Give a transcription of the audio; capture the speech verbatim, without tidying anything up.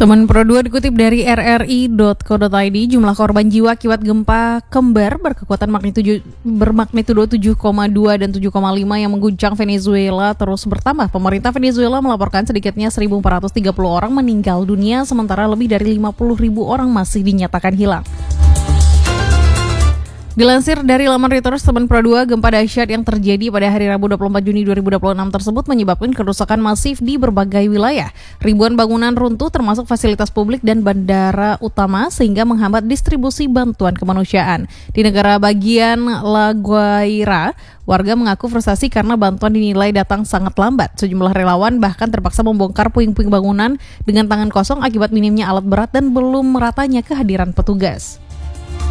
Teman Pro dua dikutip dari r r i titik co titik i d, jumlah korban jiwa akibat gempa kembar berkekuatan magnitudo bermagnitudo tujuh koma dua dan tujuh koma lima yang mengguncang Venezuela terus bertambah. Pemerintah Venezuela melaporkan sedikitnya seribu empat ratus tiga puluh orang meninggal dunia, sementara lebih dari lima puluh ribu orang masih dinyatakan hilang. Dilansir dari laman Reuters, teman Pro dua, gempa dahsyat yang terjadi pada hari Rabu dua puluh empat Juni dua ribu dua puluh enam tersebut menyebabkan kerusakan masif di berbagai wilayah. Ribuan bangunan runtuh termasuk fasilitas publik dan bandara utama sehingga menghambat distribusi bantuan kemanusiaan. Di negara bagian La Guaira, warga mengaku frustasi karena bantuan dinilai datang sangat lambat. Sejumlah relawan bahkan terpaksa membongkar puing-puing bangunan dengan tangan kosong akibat minimnya alat berat dan belum meratanya kehadiran petugas.